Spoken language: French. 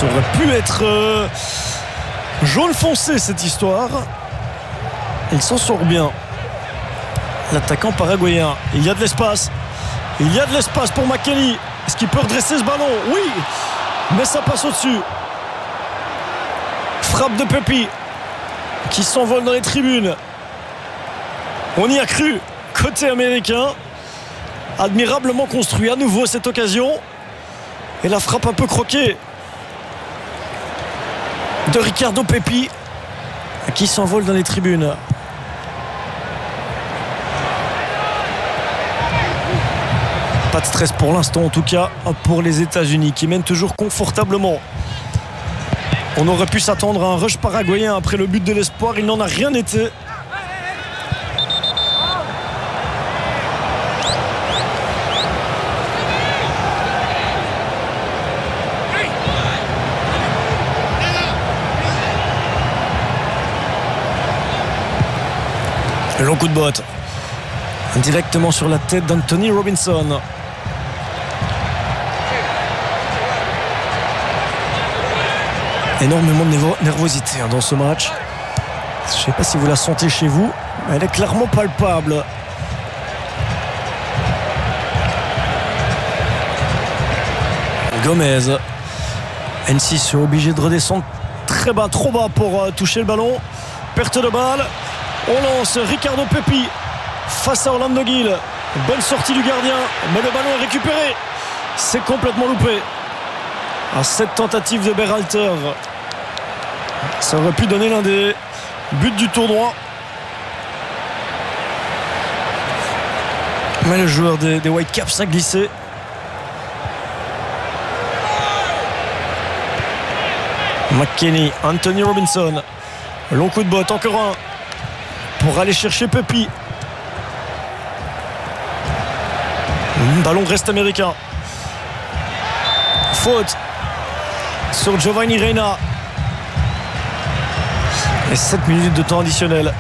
Ça aurait pu être jaune foncé cette histoire. Il s'en sort bien, l'attaquant paraguayen. Il y a de l'espace. Il y a de l'espace pour McKennie. Est-ce qu'il peut redresser ce ballon? Oui, mais ça passe au-dessus. Frappe de Pepi qui s'envole dans les tribunes. On y a cru côté américain. Admirablement construit à nouveau cette occasion. Et la frappe un peu croquée de Ricardo Pepi qui s'envole dans les tribunes. Pas de stress pour l'instant en tout cas pour les États-Unis qui mènent toujours confortablement. On aurait pu s'attendre à un rush paraguayen après le but de l'espoir. Il n'en a rien été. Long coup de botte directement sur la tête d'Anthony Robinson. Énormément de nervosité dans ce match. Je ne sais pas si vous la sentez chez vous, mais elle est clairement palpable. Gomez. N6 est obligé de redescendre très bas, trop bas pour toucher le ballon. Perte de balle. On lance Ricardo Pepi face à Orlando Gil. Bonne sortie du gardien, mais le ballon est récupéré. C'est complètement loupé. Cette tentative de Berhalter, ça aurait pu donner l'un des buts du tournoi. Mais le joueur des Whitecaps a glissé. McKennie, Anthony Robinson. Long coup de botte, encore un pour aller chercher Pepi. Ballon reste américain. Faute sur Giovanni Reina. Et 7 minutes de temps additionnel.